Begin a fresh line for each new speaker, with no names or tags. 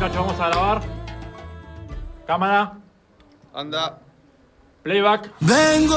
muchachos, vamos a grabar. Cámara.
Anda.
Playback.
Vengo